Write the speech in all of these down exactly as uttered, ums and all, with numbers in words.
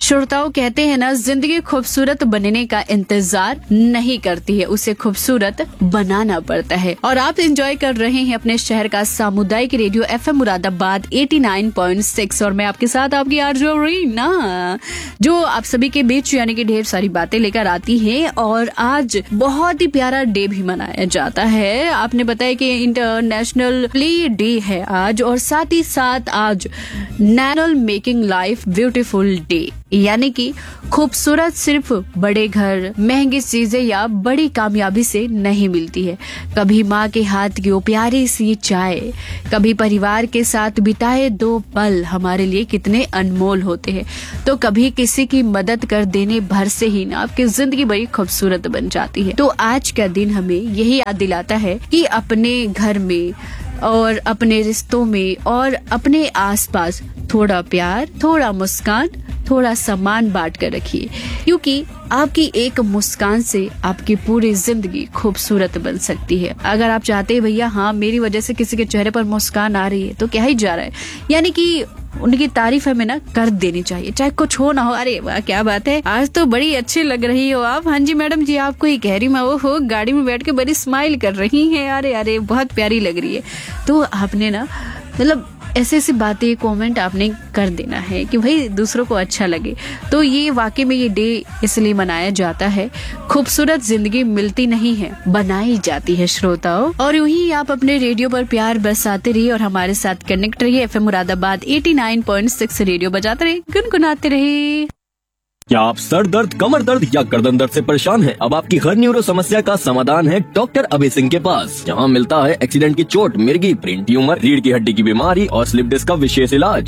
श्रोताओं, कहते हैं ना, जिंदगी खूबसूरत बनने का इंतजार नहीं करती है, उसे खूबसूरत बनाना पड़ता है। और आप एंजॉय कर रहे हैं अपने शहर का सामुदायिक रेडियो एफएम मुरादाबाद नवासी पॉइंट छह और मैं आपके साथ आपकी आरजे रीना, जो आप सभी के बीच यानी कि ढेर सारी बातें लेकर आती है। और आज बहुत ही प्यारा डे भी मनाया जाता है। आपने बताया कि इंटरनेशनल प्ले डे है आज, और साथ ही साथ आज national making life beautiful day, यानी कि खूबसूरत सिर्फ बड़े घर, महंगी चीजें या बड़ी कामयाबी से नहीं मिलती है। कभी माँ के हाथ की वो प्यारी सी चाय, कभी परिवार के साथ बिताए दो पल हमारे लिए कितने अनमोल होते हैं। तो कभी किसी की मदद कर देने भर से ही ना आपकी जिंदगी बड़ी खूबसूरत बन जाती है। तो आज का दिन हमें यही याद दिलाता है कि अपने घर में और अपने रिश्तों में और अपने आसपास थोड़ा प्यार, थोड़ा मुस्कान, थोड़ा सम्मान बांट कर रखिए, क्योंकि आपकी एक मुस्कान से आपकी पूरी जिंदगी खूबसूरत बन सकती है। अगर आप चाहते हैं भैया हाँ मेरी वजह से किसी के चेहरे पर मुस्कान आ रही है, तो क्या ही जा रहा है, यानी कि उनकी तारीफ हमें ना कर देनी चाहिए, चाहे कुछ हो ना हो। अरे वाह क्या बात है, आज तो बड़ी अच्छी लग रही हो आप। हाँ जी मैडम जी, आपको ही कह रही मैं, वो हो गाड़ी में बैठ के बड़ी स्माइल कर रही हैं, अरे अरे बहुत प्यारी लग रही है। तो आपने ना मतलब ऐसे ऐसी बातें कमेंट आपने कर देना है कि भाई दूसरों को अच्छा लगे। तो ये वाकई में ये डे इसलिए मनाया जाता है, खूबसूरत जिंदगी मिलती नहीं है, बनाई जाती है श्रोताओं। और यूं ही आप अपने रेडियो पर प्यार बरसाते रहिए और हमारे साथ कनेक्ट रहिए। एफएम मुरादाबाद नवासी पॉइंट छह रेडियो बजाते रहे, गुनगुनाते रहे। क्या आप सर दर्द, कमर दर्द या गर्दन दर्द से परेशान हैं? अब आपकी हर न्यूरो समस्या का समाधान है डॉक्टर अभय सिंह के पास। यहाँ मिलता है एक्सीडेंट की चोट, मिर्गी, ब्रेन ट्यूमर, रीढ़ की हड्डी की बीमारी और स्लिप डिस्क का विशेष इलाज।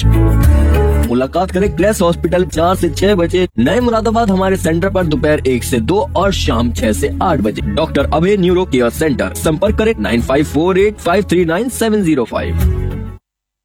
मुलाकात करें क्लेस हॉस्पिटल चार से छह बजे, नए मुरादाबाद हमारे सेंटर पर दोपहर एक से दो और शाम छह से आठ बजे। डॉक्टर अभय न्यूरो केयर सेंटर, संपर्क करें nine five four eight five three nine seven zero five.